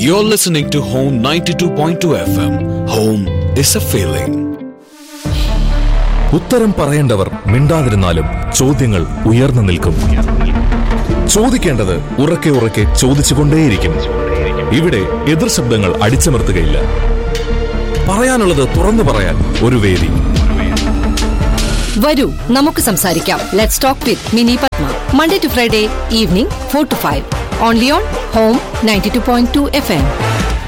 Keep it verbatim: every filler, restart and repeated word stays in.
You're listening to Home ninety-two point two F M. Home is a feeling. ഉത്തരം പറയേണ്ടവർ മിണ്ടാതിരുന്നാലും ചോദ്യങ്ങൾ ഉയർന്നു നിൽക്കും. ചോദിക്കേണ്ടത് ഉറക്കെ ഉറക്കെ ചോദിച്ചുകൊണ്ടേയിരിക്കും. ഇവിടെ എതിർ ശബ്ദങ്ങൾ അടിച്ചമർത്തുകയില്ല. പറയാനുള്ളത് തുറന്നു പറയാൻ ഒരു വേദി. വരൂ നമുക്ക് സംസാരിക്കാം. Let's talk with mini Padma. Monday to Friday evening four to five. Only on home ninety-two point two F M.